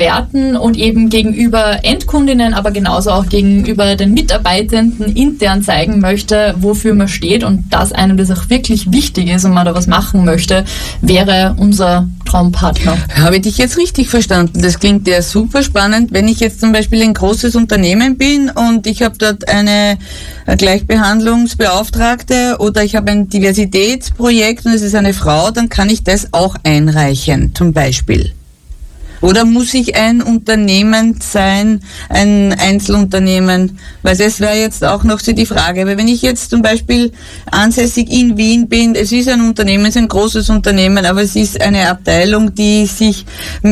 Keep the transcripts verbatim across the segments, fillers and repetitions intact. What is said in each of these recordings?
Werten und eben gegenüber Endkundinnen, aber genauso auch gegenüber den Mitarbeitenden intern zeigen möchte, wofür man steht und dass einem das auch wirklich wichtig ist und man da was machen möchte, wäre unser Traumpartner. Habe ich dich jetzt richtig verstanden? Das klingt ja super spannend. Wenn ich jetzt zum Beispiel ein großes Unternehmen bin und ich habe dort eine Gleichbehandlungsbeauftragte oder ich habe ein Diversitätsprojekt und es ist eine Frau, dann kann ich das auch einreichen, zum Beispiel. Oder muss ich ein Unternehmen sein, ein Einzelunternehmen? Weil das wäre jetzt auch noch so die Frage. Weil wenn ich jetzt zum Beispiel ansässig in Wien bin, es ist ein Unternehmen, es ist ein großes Unternehmen, aber es ist eine Abteilung, die sich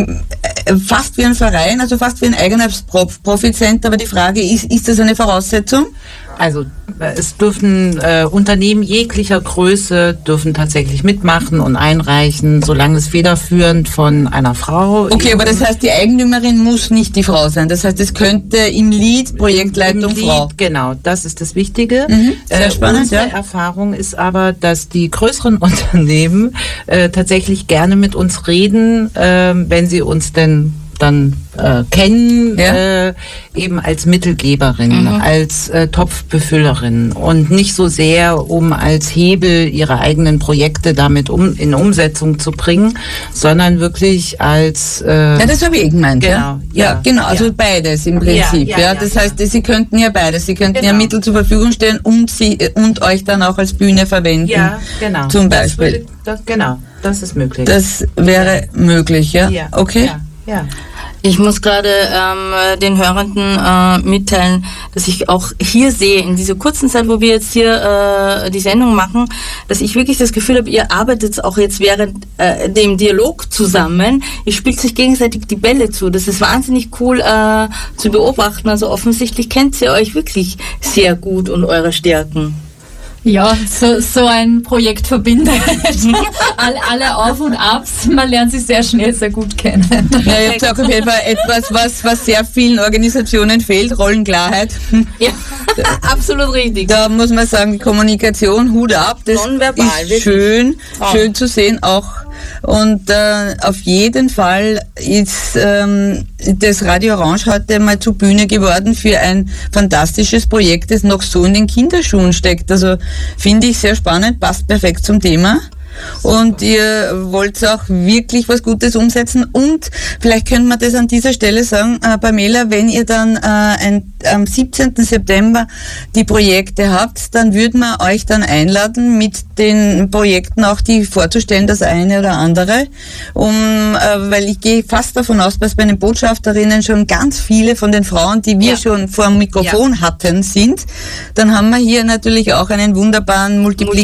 fast wie ein Verein, also fast wie ein eigener Profitcenter, aber die Frage ist, ist das eine Voraussetzung? Also es dürfen äh, Unternehmen jeglicher Größe dürfen tatsächlich mitmachen und einreichen, solange es federführend von einer Frau ist. Okay, aber das heißt, die Eigentümerin muss nicht die Frau sein. Das heißt, es könnte im Lead Projektleitung Im Lead, Frau. Genau, das ist das Wichtige. Mhm, sehr äh, spannend, unsere ja. Erfahrung ist aber, dass die größeren Unternehmen äh, tatsächlich gerne mit uns reden, äh, wenn sie uns denn dann äh, kennen, ja. äh, eben als Mittelgeberin, mhm. als äh, Topfbefüllerin und nicht so sehr, um als Hebel ihre eigenen Projekte damit um in Umsetzung zu bringen, sondern wirklich als... Äh, ja, das habe ich gemeint. Genau. Ja, ja, ja genau, also ja. beides im Prinzip. Ja, ja, ja, das ja, heißt, ja. Sie könnten ja beides. Sie könnten genau. ja Mittel zur Verfügung stellen und sie und euch dann auch als Bühne verwenden. Ja, genau. Zum Beispiel. Das würde, das, genau, das ist möglich. Das wäre ja. möglich, ja? Ja. Okay. Ja. Ja. Ich muss gerade ähm, den Hörenden äh, mitteilen, dass ich auch hier sehe, in dieser kurzen Zeit, wo wir jetzt hier äh, die Sendung machen, dass ich wirklich das Gefühl habe, ihr arbeitet auch jetzt während äh, dem Dialog zusammen. Ihr spielt sich gegenseitig die Bälle zu. Das ist wahnsinnig cool äh, zu beobachten. Also offensichtlich kennt ihr euch wirklich sehr gut und eure Stärken. Ja, so, so ein Projekt verbindet alle, alle Auf- und Abs. Man lernt sich sehr schnell sehr gut kennen. Ja, ich habe auf jeden Fall etwas, was, was sehr vielen Organisationen fehlt, Rollenklarheit. Ja, absolut richtig. Da muss man sagen, die Kommunikation, Hut ab, das Nonverbal, ist wirklich. schön, oh. schön zu sehen auch. Und äh, auf jeden Fall ist ähm, das Radio Orange heute mal zur Bühne geworden für ein fantastisches Projekt, das noch so in den Kinderschuhen steckt. Also finde ich sehr spannend, passt perfekt zum Thema. Und ihr wollt auch wirklich was Gutes umsetzen. Und vielleicht könnte man das an dieser Stelle sagen, äh, Pamela, wenn ihr dann äh, ein, am siebzehnten September die Projekte habt, dann würden wir euch dann einladen, mit den Projekten auch die vorzustellen, das eine oder andere. Um, äh, weil ich gehe fast davon aus, dass bei den Botschafterinnen schon ganz viele von den Frauen, die wir ja. schon vor dem Mikrofon ja. hatten, sind. Dann haben wir hier natürlich auch einen wunderbaren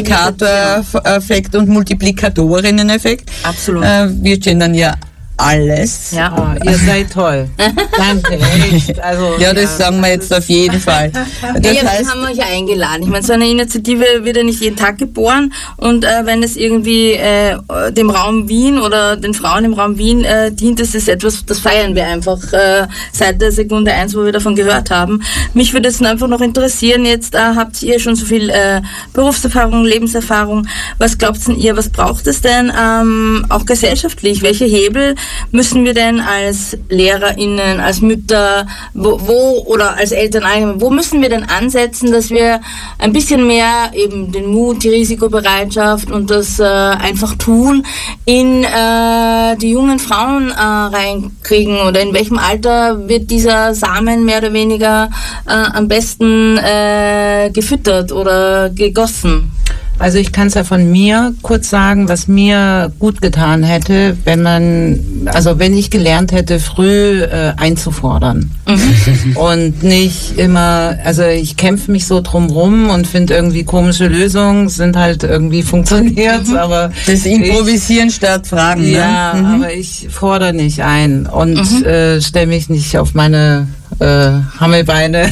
Multiplikator-Effekt und Multiplikatorinnen-Effekt. Absolut. Äh, wir gendern ja alles. Ja, oh, ihr seid toll. Danke, echt. Also, ja, das ja, sagen wir jetzt auf jeden Fall. Das ja, ja, heißt, das haben wir euch ja eingeladen. Ich meine, so eine Initiative wird ja nicht jeden Tag geboren und äh, wenn es irgendwie äh, dem Raum Wien oder den Frauen im Raum Wien äh, dient, das ist etwas, das feiern wir einfach äh, seit der Sekunde eins, wo wir davon gehört haben. Mich würde es einfach noch interessieren, jetzt äh, habt ihr schon so viel äh, Berufserfahrung, Lebenserfahrung. Was glaubt denn ihr, was braucht es denn ähm, auch gesellschaftlich? Welche Hebel müssen wir denn als LehrerInnen, als Mütter, wo, wo oder als Eltern allgemein, wo müssen wir denn ansetzen, dass wir ein bisschen mehr eben den Mut, die Risikobereitschaft und das äh, einfach tun in äh, die jungen Frauen äh, reinkriegen oder in welchem Alter wird dieser Samen mehr oder weniger äh, am besten äh, gefüttert oder gegossen? Also ich kann es ja von mir kurz sagen, was mir gut getan hätte, wenn man, also wenn ich gelernt hätte, früh äh, einzufordern mhm. und nicht immer, also ich kämpfe mich so drum rum und finde irgendwie komische Lösungen, sind halt irgendwie funktioniert, mhm. aber das Improvisieren ich, statt Fragen. Ja, ne? mhm. aber ich fordere nicht ein und mhm. äh, stelle mich nicht auf meine äh, Hammelbeine,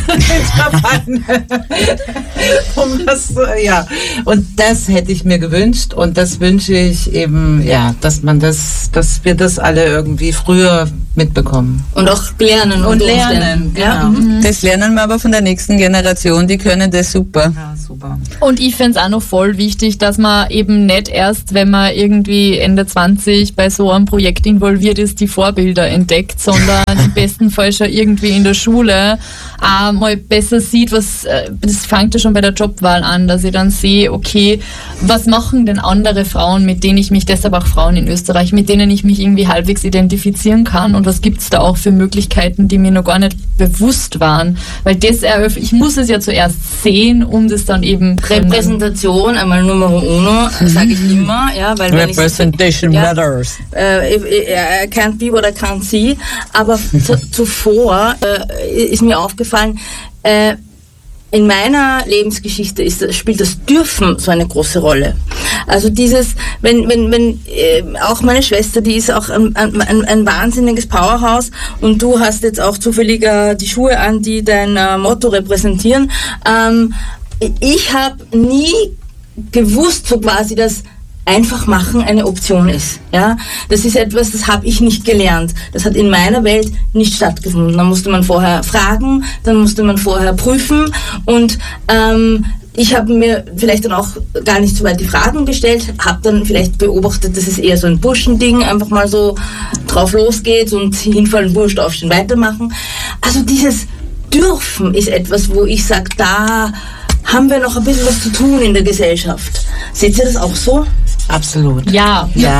um das, ja, und das hätte ich mir gewünscht und das wünsche ich eben, ja, dass man das, dass wir das alle irgendwie früher mitbekommen. Und auch lernen. Und lernen, ja. genau. Das lernen wir aber von der nächsten Generation, die können das super. Ja, super. Und ich fände es auch noch voll wichtig, dass man eben nicht erst, wenn man irgendwie Ende zwanzig bei so einem Projekt involviert ist, die Vorbilder entdeckt, sondern im besten Fall schon irgendwie in der Schule auch mal besser sieht, was, äh, das fängt ja schon bei der Jobwahl an, dass ich dann sehe, okay, was machen denn andere Frauen, mit denen ich mich, deshalb auch Frauen in Österreich, mit denen ich mich irgendwie halbwegs identifizieren kann und was gibt es da auch für Möglichkeiten, die mir noch gar nicht bewusst waren. Weil das eröffnet, ich muss es ja zuerst sehen, um das dann eben... Repräsentation, einmal Numero uno, sage ich immer. Ja, weil wenn Representation ich, matters. Ja, äh, I can't be what I can't see. Aber zuvor äh, ist mir aufgefallen, äh, in meiner Lebensgeschichte ist, spielt das Dürfen so eine große Rolle. Also dieses, wenn, wenn, wenn, äh, auch meine Schwester, die ist auch ein, ein, ein wahnsinniges Powerhouse und du hast jetzt auch zufällig äh, die Schuhe an, die dein äh, Motto repräsentieren. Ähm, ich habe nie gewusst, so quasi, dass einfach machen eine Option ist. Ja, das ist etwas, das habe ich nicht gelernt. Das hat in meiner Welt nicht stattgefunden. Da musste man vorher fragen, dann musste man vorher prüfen und ähm, ich habe mir vielleicht dann auch gar nicht so weit die Fragen gestellt, habe dann vielleicht beobachtet, das ist eher so ein Burschending, einfach mal so drauf losgeht und hinfallen, wurscht, aufstehen, weitermachen. Also dieses Dürfen ist etwas, wo ich sage, da haben wir noch ein bisschen was zu tun in der Gesellschaft. Seht ihr das auch so? Absolut. Ja. Ja.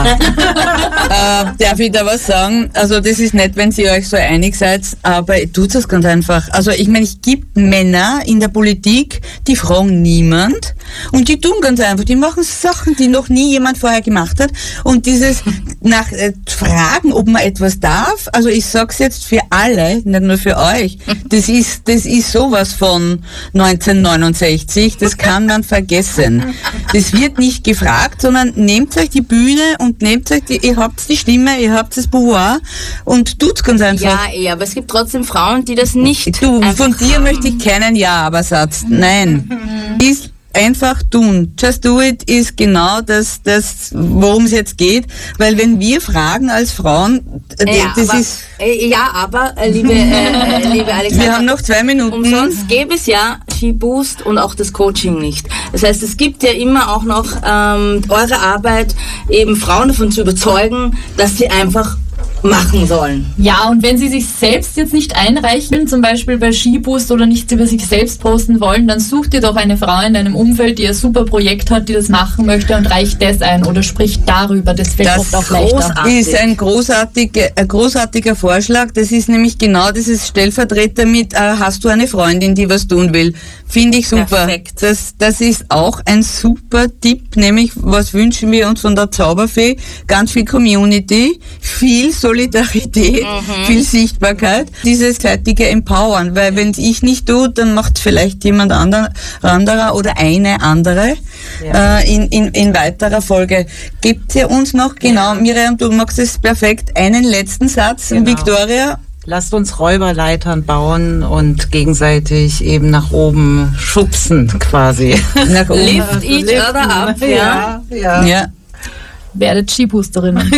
äh, darf ich da was sagen? Also das ist nett, wenn ihr euch so einig seid, aber tut das ganz einfach. Also ich meine, es gibt Männer in der Politik, die fragen niemand und die tun ganz einfach, die machen Sachen, die noch nie jemand vorher gemacht hat und dieses nach äh, Fragen, ob man etwas darf, also ich sag's jetzt für alle, nicht nur für euch, das ist, das ist sowas von neunzehnhundertneunundsechzig, das kann man vergessen. Das wird nicht gefragt, sondern nehmt euch die Bühne und nehmt euch die, ihr habt die Stimme, ihr habt das Pouvoir und tut's ganz einfach. Ja, eh, aber es gibt trotzdem Frauen, die das nicht Du, von dir haben. möchte ich keinen Ja-Aber-Satz. Nein. Ist einfach tun. Just do it ist genau das, das worum es jetzt geht. Weil wenn wir fragen als Frauen, äh, ja, das aber, ist... Äh, ja, aber, äh, liebe, äh, liebe Alexandra... Wir haben noch zwei Minuten. Umsonst gäbe es ja Skiboost und auch das Coaching nicht. Das heißt, es gibt ja immer auch noch ähm, eure Arbeit, eben Frauen davon zu überzeugen, dass sie einfach machen sollen. Ja, und wenn sie sich selbst jetzt nicht einreichen, zum Beispiel bei Skiboost oder nichts über sich selbst posten wollen, dann such dir doch eine Frau in deinem Umfeld, die ein super Projekt hat, die das machen möchte und reicht das ein oder spricht darüber. Das fällt Das oft auch leichter. ist ein großartiger, ein großartiger Vorschlag. Das ist nämlich genau dieses Stellvertreter mit, äh, hast du eine Freundin, die was tun will? Finde ich super. Perfekt. Das, das ist auch ein super Tipp, nämlich was wünschen wir uns von der Zauberfee? Ganz viel Community, viel Solidarität, mhm. viel Sichtbarkeit, dieses zeitige Empowern, weil wenn ich nicht tue, dann macht vielleicht jemand anderer, anderer oder eine andere ja. äh, in, in, in weiterer Folge. Gebt ihr uns noch, genau, Miriam, du magst es perfekt, einen letzten Satz, genau. Victoria? Lasst uns Räuberleitern bauen und gegenseitig eben nach oben schubsen, quasi. Nach oben. Lift each other up. Ja, ja. ja. Werdet Skiboosterinnen.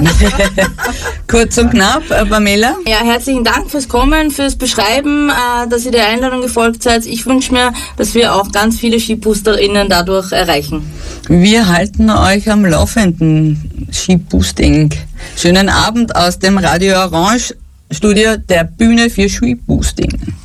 Kurz und knapp, äh, Pamela? Ja, herzlichen Dank fürs Kommen, fürs Beschreiben, äh, dass ihr der Einladung gefolgt seid. Ich wünsche mir, dass wir auch ganz viele SkiBoosterInnen dadurch erreichen. Wir halten euch am Laufenden, Skiboosting. Schönen Abend aus dem Radio Orange Studio der Bühne für Skiboosting.